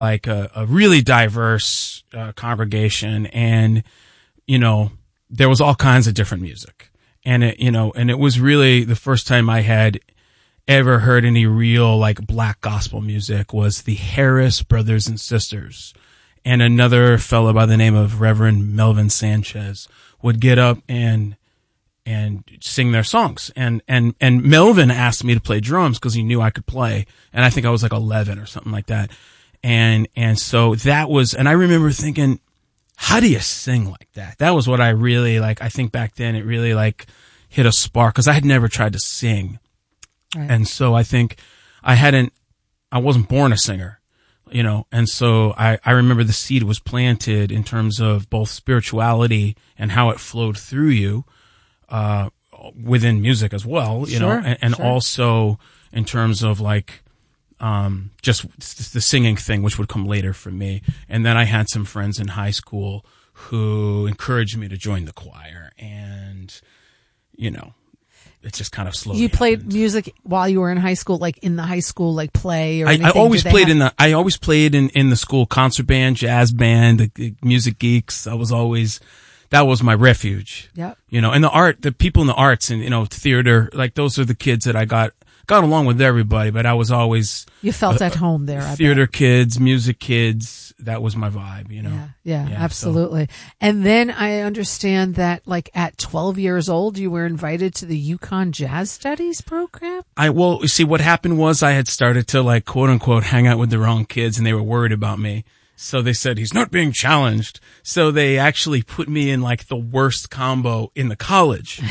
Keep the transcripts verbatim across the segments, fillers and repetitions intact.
like a, a really diverse uh, congregation, and you know, there was all kinds of different music, and it, you know, and it was really the first time I had ever heard any real like black gospel music was the Harris Brothers and Sisters, and another fellow by the name of Reverend Melvin Sanchez would get up and and sing their songs. And, and, and Melvin asked me to play drums because he knew I could play. And I think I was like eleven or something like that. And, and so that was, and I remember thinking, how do you sing like that? That was what I really like. I think back then it really like hit a spark because I had never tried to sing. Right. And so I think I hadn't, I wasn't born a singer, you know, and so I, I remember the seed was planted in terms of both spirituality and how it flowed through you. Uh, within music as well, you sure, know, and, and sure. also in terms of like, um, just the singing thing, which would come later for me. And then I had some friends in high school who encouraged me to join the choir, and, you know, it just kind of slowly You played happened. music while you were in high school, like in the high school, like play or I, anything? I always Did they played have- in the, I always played in, in the school concert band, jazz band, the, the music geeks. I was always, that was my refuge. Yep. You know, and the art, the people in the arts and, you know, theater, like those are the kids that I got, got along with everybody, but I was always. You felt uh, at home there. I Theater bet. kids, music kids. That was my vibe, you know. Yeah, yeah, Yeah, absolutely. And then I understand that like at twelve years old, you were invited to the Yukon Jazz Studies program. I, well, you see, what happened was I had started to like, quote unquote, hang out with the wrong kids, and they were worried about me. So they said, he's not being challenged. So they actually put me in like the worst combo in the college.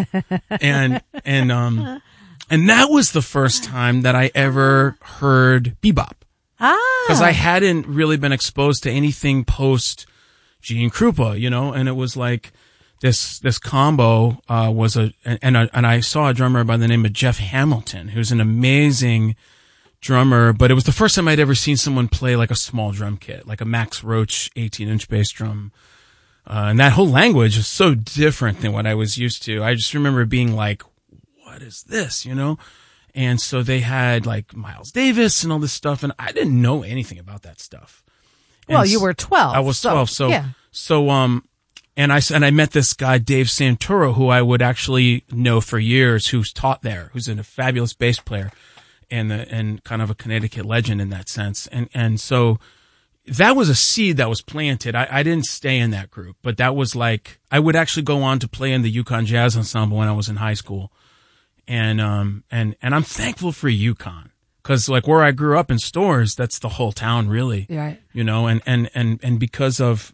and, and, um, and that was the first time that I ever heard bebop. Ah. Cause I hadn't really been exposed to anything post Gene Krupa, you know, and it was like this, this combo, uh, was a, and, a, and I saw a drummer by the name of Jeff Hamilton, who's an amazing drummer, but it was the first time I'd ever seen someone play like a small drum kit, like a Max Roach eighteen inch bass drum. Uh, and that whole language is so different than what I was used to. I just remember being like, what is this, you know? And so they had like Miles Davis and all this stuff, and I didn't know anything about that stuff. And Well, you were twelve. I was so, twelve. So, yeah. so, um, and I, and I met this guy, Dave Santoro, who I would actually know for years, who's taught there, who's a fabulous bass player. And the, and kind of a Connecticut legend in that sense. And, and so that was a seed that was planted. I, I didn't stay in that group, but that was like, I would actually go on to play in the Yukon Jazz Ensemble when I was in high school. And, um, and, and I'm thankful for Yukon. Cause like where I grew up in Stores, that's the whole town really. Right. You know, and, and, and, and because of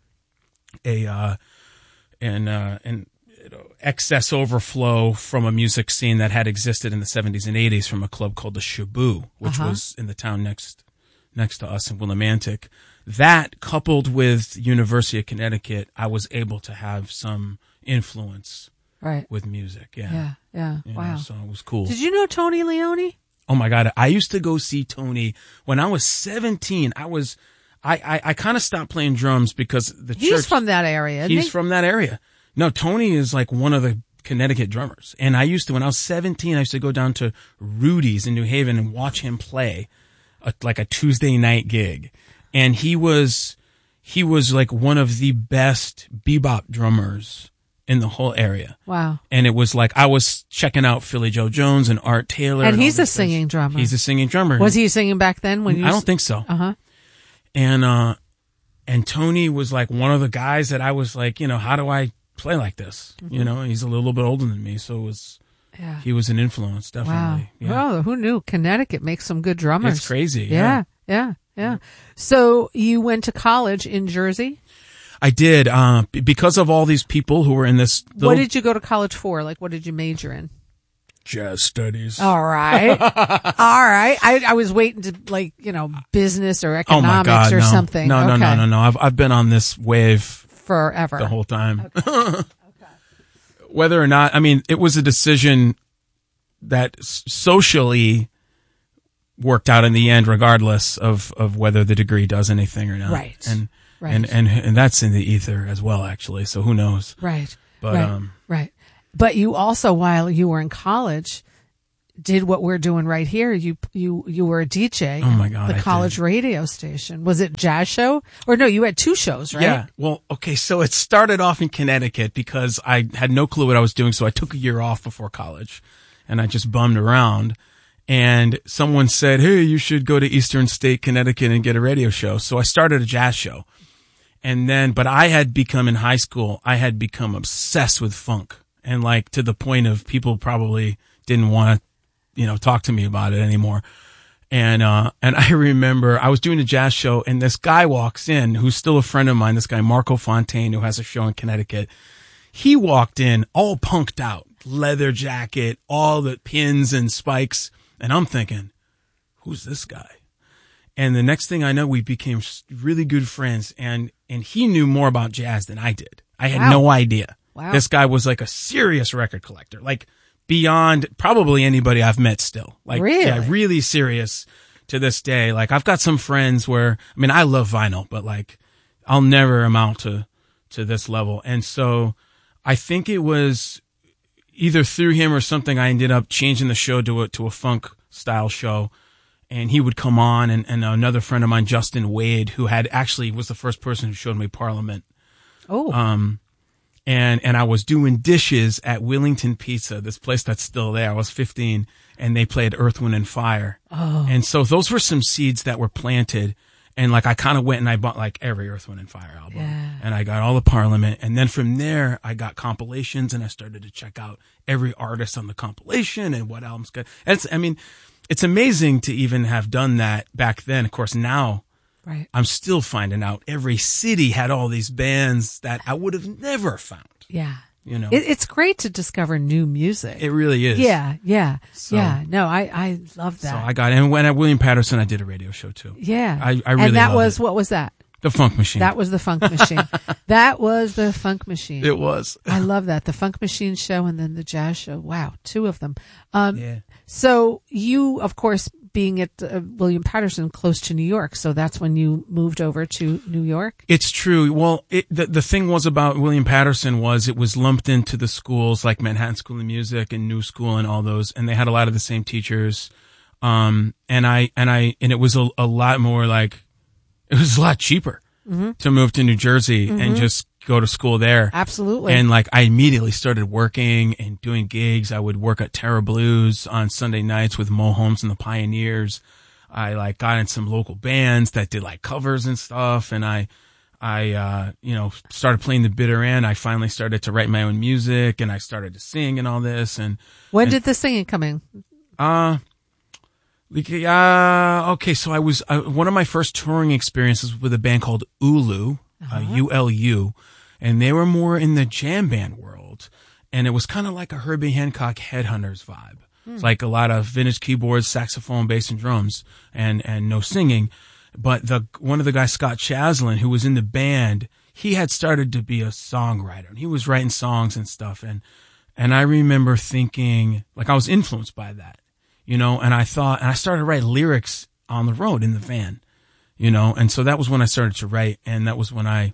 a, uh, and, uh, and, excess overflow from a music scene that had existed in the seventies and eighties from a club called the Shabu, which Uh-huh. was in the town next next to us in Willimantic. That coupled with University of Connecticut, I was able to have some influence Right. with music. Yeah. Yeah. Yeah. You know, Wow. so it was cool. Did you know Tony Leone? Oh my God. I used to go see Tony when I was seventeen. I was, I, I, I kind of stopped playing drums because the He's church. from that area. Isn't He's he? from that area. No, Tony is like one of the Connecticut drummers. And I used to, when I was seventeen, I used to go down to Rudy's in New Haven and watch him play a, like a Tuesday night gig. And he was, he was like one of the best bebop drummers in the whole area. Wow. And it was like, I was checking out Philly Joe Jones and Art Taylor. And all he's a these singing guys. drummer. He's a singing drummer. Was he singing back then when you I don't think so. Uh huh. And, uh, and Tony was like one of the guys that I was like, you know, how do I play like this? Mm-hmm. You know, he's a little bit older than me, so it was, Yeah. he was an influence, Wow. definitely. Yeah. Well, who knew Connecticut makes some good drummers? It's crazy. Yeah. Yeah. Yeah. Yeah. So you went to college in Jersey? I did, uh, b- because of all these people who were in this little What did you go to college for? Like, what did you major in? jazz studies. All right. All right. I, I was waiting to, like, you know, business or Oh my economics God, or no. something. No, no, okay. no, no, no. I've, I've been on this wave Forever. the whole time. Okay. Okay. Whether or not, I mean, it was a decision that s- socially worked out in the end, regardless of, of whether the degree does anything or not. Right. And, Right. and, and, and that's in the ether as well, actually. So who knows? Right. But, right. um, right. But you also, while you were in college, did what we're doing right here. You you you were a D J. Oh my God, The I college did. radio station. Was it Jazz Show? Or no, you had two shows, right? Yeah. Well, okay. So it started off in Connecticut because I had no clue what I was doing. So I took a year off before college and I just bummed around. And someone said, hey, you should go to Eastern State, Connecticut and get a radio show. So I started a jazz show. And then, but I had become in high school, I had become obsessed with funk. And like to the point of people probably didn't want to, you know, talk to me about it anymore. And, uh, and I remember I was doing a jazz show and this guy walks in who's still a friend of mine, this guy Marco Fontaine, who has a show in Connecticut. He walked in all punked out, leather jacket, all the pins and spikes. And I'm thinking, who's this guy? And the next thing I know, we became really good friends and, and he knew more about jazz than I did. I had Wow. no idea. Wow. This guy was like a serious record collector, like beyond probably anybody I've met still. Like, Really? yeah, really serious to this day. Like I've got some friends where, I mean, I love vinyl, but like I'll never amount to, to this level. And so I think it was either through him or something, I ended up changing the show to a, to a funk style show. And he would come on and, and another friend of mine, Justin Wade, who had actually was the first person who showed me Parliament. Oh. Um, and, and I was doing dishes at Willington Pizza, this place that's still there. I was fifteen and they played Earth, Wind and Fire. Oh. And so those were some seeds that were planted. And like, I kind of went and I bought like every Earth, Wind and Fire album Yeah. and I got all the Parliament. And then from there, I got compilations and I started to check out every artist on the compilation and what albums got. And it's, I mean, it's amazing to even have done that back then. Of course, now Right. I'm still finding out every city had all these bands that I would have never found. Yeah. You know, It, it's great to discover new music. it really is. Yeah, yeah, So- yeah. No, I, I love that. So I got, and when at William Patterson, I did a radio show too. yeah. I- I really And that love was, it. what was that? The Funk Machine. That was the Funk Machine. That was the Funk Machine. it was. I love that. The Funk Machine show and then the jazz show. Wow. Two of them. Um, Yeah. So you, of course, being at uh, William Patterson, close to New York. So that's when you moved over to New York. It's true. Well, it, the the thing was about William Patterson was it was lumped into the schools like Manhattan School of Music and New School and all those, and they had a lot of the same teachers. Um, and I and I and it was a, a lot more like it was a lot cheaper Mm-hmm. to move to New Jersey and just go to school there. Absolutely. And like I immediately started working and doing gigs. I would work at Terra Blues on Sunday nights with Mo Holmes and the Pioneers. I like got in some local bands that did like covers and stuff. And I, I, uh, you know, started playing the bitter end. I finally started to write my own music and I started to sing and all this. And, when and- did the singing come in? uh, like, uh, okay. So I was, uh, one of my first touring experiences with a band called Ulu, uh, U L U, and they were more in the jam band world. And it was kind of like a Herbie Hancock Headhunters vibe. It's like a lot of vintage keyboards, saxophone, bass, and drums, and, and no singing. But the, one of the guys, Scott Chaslin, who was in the band, he had started to be a songwriter and he was writing songs and stuff. And, and I remember thinking, like I was influenced by that, you know, and I thought, and I started to write lyrics on the road in the van, you know, and so that was when I started to write. And that was when I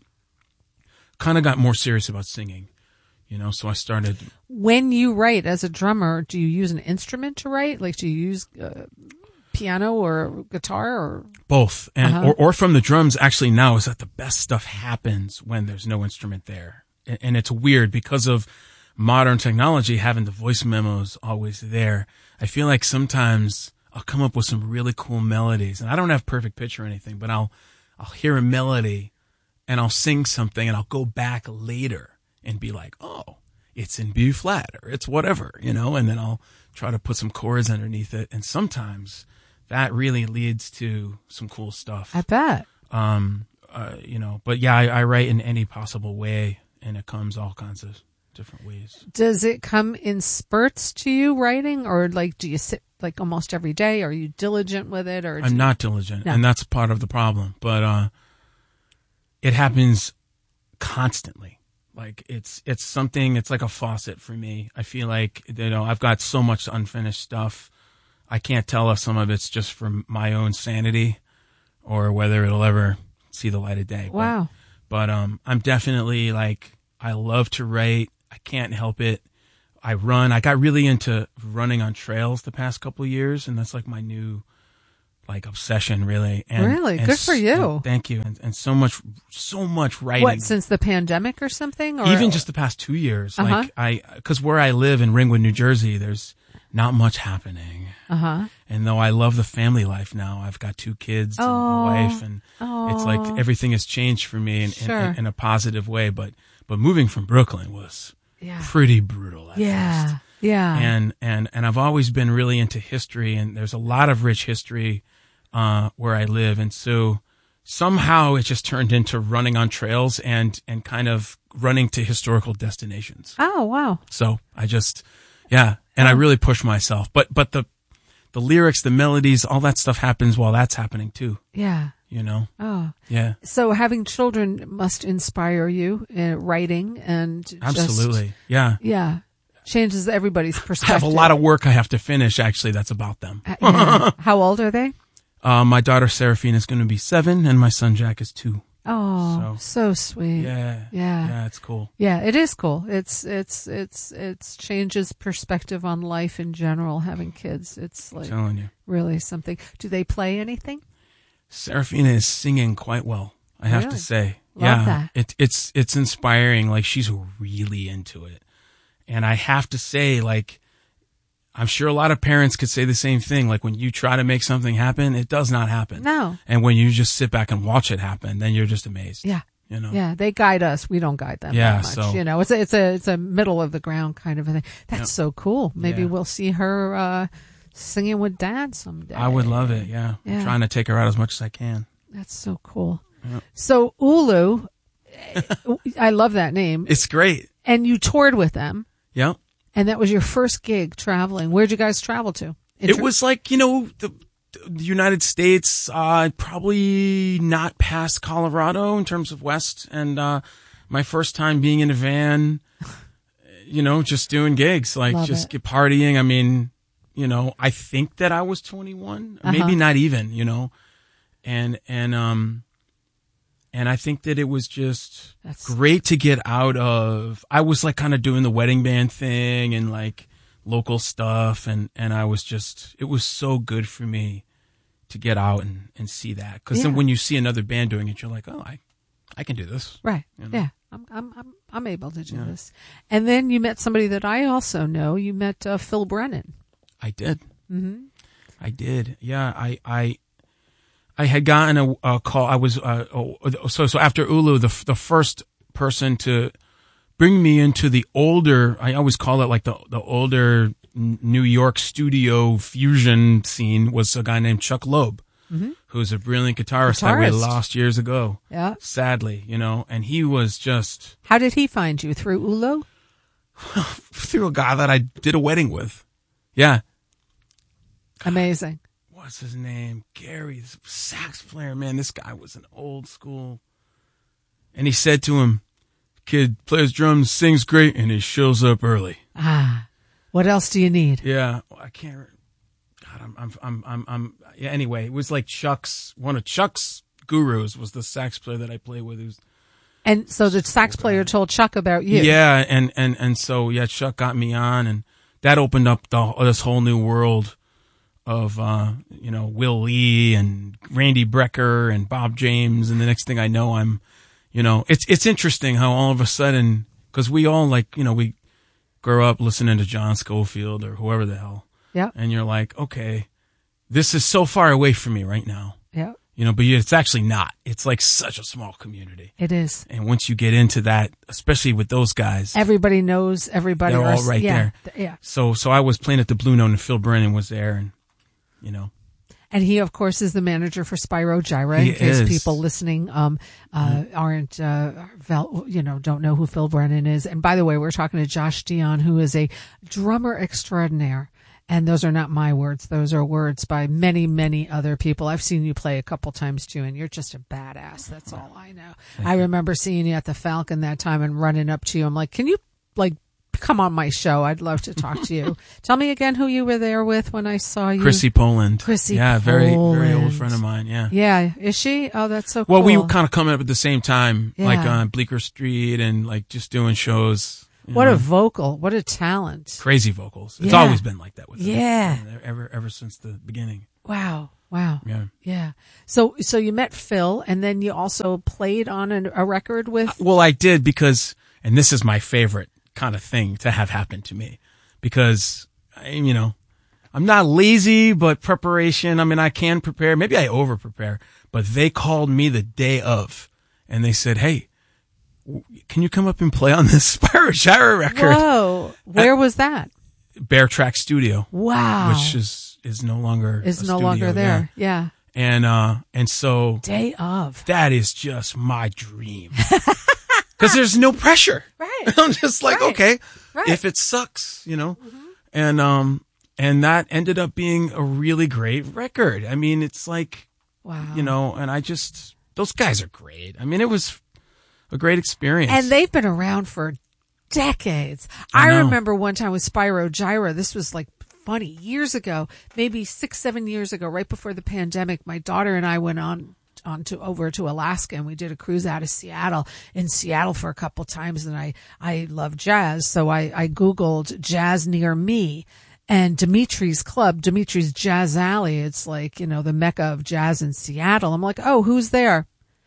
kind of got more serious about singing, you know, so I started. When you write as a drummer, do you use an instrument to write? Like, do you use uh, piano or guitar or? Both. And, Uh-huh. or, or from the drums actually now is that the best stuff happens when there's no instrument there. And, and it's weird because of modern technology, having the voice memos always there. I feel like sometimes I'll come up with some really cool melodies and I don't have perfect pitch or anything, but I'll, I'll hear a melody and I'll sing something and I'll go back later and be like, oh, it's in B flat or it's whatever, you know, and then I'll try to put some chords underneath it. And sometimes that really leads to some cool stuff. I bet. Um, uh, you know, but yeah, I, I write in any possible way and it comes all kinds of different ways. Does it come in spurts to you writing, or like do you sit like almost every day? Are you diligent with it, or do I'm you- not diligent No. and that's part of the problem, but, uh, it happens constantly. Like it's, it's something, it's like a faucet for me. I feel like, you know, I've got so much unfinished stuff. I can't tell if some of it's just from my own sanity or whether it'll ever see the light of day. But- Wow. But, um, I'm definitely like, I love to write. I can't help it. I run. I got really into running on trails the past couple of years, and that's like my new like obsession, really. And, Really? and Good for s- you. and thank you. And, and so much, so much writing. What, since the pandemic or something? Or Even just the past two years. Uh-huh. Like I, because where I live in Ringwood, New Jersey, there's not much happening. Uh-huh. And though I love the family life now, I've got two kids and Oh. a wife, and it's like everything has changed for me in, Sure. in, in a positive way. But but moving from Brooklyn was Yeah. pretty brutal at Yeah. first. Yeah. And and and I've always been really into history, and there's a lot of rich history uh, where I live, and so somehow it just turned into running on trails and and kind of running to historical destinations. Oh, wow. So I just, yeah, and I really push myself. But but the the lyrics, the melodies, all that stuff happens while that's happening too. Yeah. You know, Oh. yeah, So having children must inspire you in writing and just- absolutely, yeah. yeah. Changes everybody's I perspective. have a lot of work I have to finish. Actually, that's about them. Uh, yeah. How old are they? Uh, my daughter Seraphine is going to be seven, and my son Jack is two. Oh, so, So- sweet. Yeah, Yeah. yeah, it's cool. Yeah, it is cool. It's it's it's it's changes perspective on life in general. Having kids, it's I'm like telling you, really something. Do they play anything? Seraphina is singing quite well. I have Really? to say, Love yeah, that. it, it's it's inspiring. Like she's really into it, and I have to say, like, I'm sure a lot of parents could say the same thing. Like when you try to make something happen, it does not happen. No. And when you just sit back and watch it happen, then you're just amazed. Yeah. You know. Yeah, they guide us. We don't guide them Yeah, that much. so- You know, it's a, it's a it's a middle of the ground kind of a thing. That's Yeah. so cool. Maybe Yeah. we'll see her uh, singing with Dad someday. I would love it. Yeah. Yeah. I'm trying to take her out as much as I can. That's so cool. Yeah. So Ulu, I love that name. It's great. And you toured with them, Yeah. and that was your first gig traveling. Where'd you guys travel to? It was like, you know, the, the United States, uh, probably not past Colorado in terms of West. And, uh, my first time being in a van, you know, just doing gigs, like Love just it. get partying. I mean, you know, I think that I was twenty-one, Uh-huh. maybe not even, you know, and, and, um, and I think that it was just That's- great to get out of, I was like kind of doing the wedding band thing and like local stuff. And, and I was just, it was so good for me to get out and, and see that. Cause then Yeah. when you see another band doing it, you're like, oh, I, I can do this. Right. You know? Yeah. I'm I'm I'm I'm able to do Yeah. this. And then you met somebody that I also know. You met uh, Phil Brennan. I did. Mm-hmm. I did. Yeah. I, I, I had gotten a, a call. I was, uh, oh, so, so after Ulu, the, the first person to bring me into the older, I always call it like the, the older N- New York studio fusion scene was a guy named Chuck Loeb, Mm-hmm. who's a brilliant guitarist, that we Guitarist. lost years ago, Yeah. sadly, you know, and he was just How did he find you? Through Ulo? through a guy that I did a wedding with. Yeah. Amazing. What's his name? Gary, this sax player, man. This guy was an old school. And he said to him, kid plays drums, sings great, and he shows up early. Ah. What else do you need? Yeah. Well, I can't. re- God, I'm, I'm, I'm, I'm, I'm, yeah, anyway, it was like Chuck's, one of Chuck's gurus was the sax player that I play with. Who's, And so the sax player told Chuck about you. yeah. And, and, and so, yeah, Chuck got me on, and that opened up the, this whole new world of, uh, you know, Will Lee and Randy Brecker and Bob James. And the next thing I know, I'm, you know, it's, it's interesting how all of a sudden, cause we all like, you know, we grow up listening to John Scofield or whoever the hell. Yeah. And you're like, okay, this is so far away from me right now, Yeah. you know, but it's actually not. It's like such a small community. It is. And once you get into that, especially with those guys, Everybody knows everybody. They're or- all right yeah, there. th- Yeah. so, so I was playing at the Blue Note and Phil Brennan was there, and, you know, And he, of course, is the manager for Spyro Gyra. He In case is. people listening um, uh, aren't, uh, vel- you know, don't know who Phil Brennan is. And by the way, we're talking to Josh Dion, who is a drummer extraordinaire. And those are not my words; those are words by many, many other people. I've seen you play a couple times too, and you're just a badass. That's all I know. I remember seeing you at the Falcon that time and running up to you. I'm like, "Can you like come on my show? I'd love to talk to you." Tell me again who you were there with when I saw you. Chrissy Poland. Chrissy Yeah, very, very Poland. old friend of mine. Yeah. Yeah, is she? Oh, that's so Well, cool. we were kind of coming up at the same time, Yeah. like on Bleecker Street and like just doing shows. What know? a vocal. What a talent. Crazy vocals. It's Yeah. always been like that with him. Yeah. Ever, ever since the beginning. Wow. Wow. Yeah. Yeah. So, so you met Phil, and then you also played on a, a record with. Well, I did because, and this is my favorite kind of thing to have happen to me, because, I, you know, I'm not lazy, but preparation, I mean, I can prepare. Maybe I over prepare, but they called me the day of and they said, hey, can you come up and play on this Spyro Gyra record? Whoa. Where was that? Bear Track Studio. Wow. Which is, is no longer, is a no studio, longer there. Yeah. yeah. And, uh, and so Day of. that is just my dream. Cause there's no pressure. Right. I'm just like, Right. okay, Right. if it sucks, you know, mm-hmm. and, um, and that ended up being a really great record. I mean, it's like, wow. you know, and I just, those guys are great. I mean, it was a great experience. And they've been around for decades. I, I know. remember one time with Spyro Gyra, this was like funny, years ago, maybe six, seven years ago, right before the pandemic, my daughter and I went on on to over to Alaska, and we did a cruise out of Seattle in Seattle for a couple times. And I, I love jazz. So I, I Googled jazz near me. And Dimitri's Club, Dimitri's Jazz Alley, it's like, you know, the mecca of jazz in Seattle. I'm like, oh, who's there?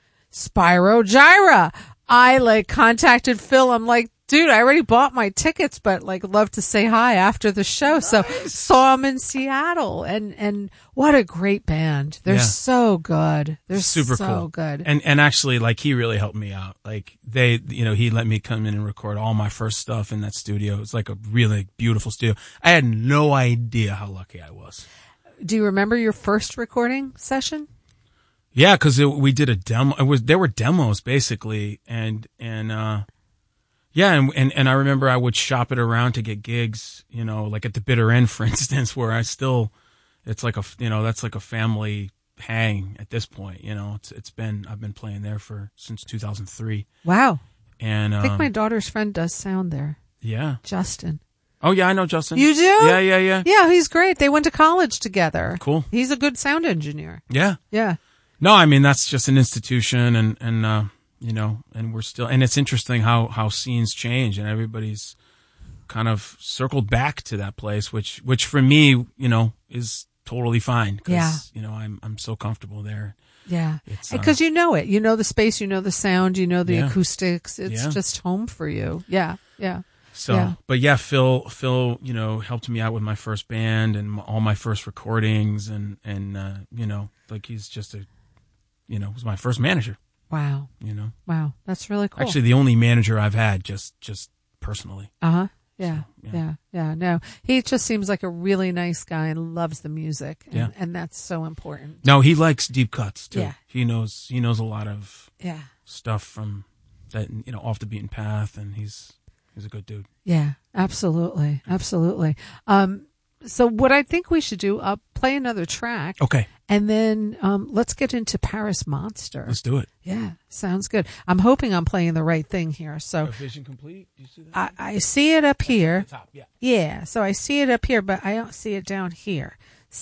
Spyro Gyra. I like contacted Phil. I'm like, dude, I already bought my tickets, but like love to say hi after the show. Nice. So saw him in Seattle, and, and what a great band. They're yeah. so good. They're super so cool. good. And, and actually, like, he really helped me out. Like, they, you know, he let me come in and record all my first stuff in that studio. It's like a really beautiful studio. I had no idea how lucky I was. Do you remember your first recording session? Yeah, because we did a demo. It was there were demos basically, and and uh, yeah, and, and and I remember I would shop it around to get gigs. You know, like at the Bitter End, for instance, where I still, it's like a you know that's like a family hang at this point. You know, it's it's been I've been playing there for since two thousand three. Wow. And um, I think my daughter's friend does sound there. Yeah. Justin. Oh yeah, I know Justin. You do? Yeah, yeah, yeah. Yeah, he's great. They went to college together. Cool. He's a good sound engineer. Yeah. Yeah. No, I mean, that's just an institution, and, and, uh, you know, and we're still, and it's interesting how, how scenes change, and everybody's kind of circled back to that place, which, which for me, you know, is totally fine. Cause, yeah. you know, I'm, I'm so comfortable there. Yeah. It's, because uh, you know it. You know the space, you know the sound, you know the yeah. acoustics. It's yeah. just home for you. Yeah. Yeah. So, yeah. but yeah, Phil, Phil, you know, helped me out with my first band and all my first recordings, and, and, uh, you know, like he's just a, you know, was my first manager. Wow. You know. Wow. That's really cool. Actually, the only manager I've had, just just personally. Uh-huh. Yeah. So, yeah. Yeah. Yeah. No, he just seems like a really nice guy and loves the music. And, yeah. and that's so important. No, he likes deep cuts too. Yeah. He knows he knows a lot of yeah. stuff from that, you know, off the beaten path, and he's he's a good dude. Yeah. Absolutely. Absolutely. Um So what I think we should do, I'll play another track. Okay. And then um, let's get into Paris Monster. Let's do it. Yeah, sounds good. I'm hoping I'm playing the right thing here. So Vision Complete. Do you see that? I, I see it up here. At the top, yeah. Yeah, so I see it up here, but I don't see it down here.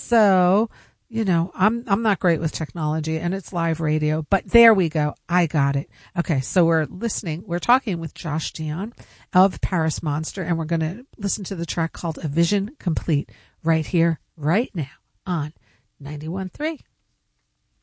So, you know, I'm I'm not great with technology, and it's live radio, but there we go. I got it. Okay, so we're listening. We're talking with Josh Dion of Paris Monster, and we're going to listen to the track called A Vision Complete right here, right now on ninety-one point three.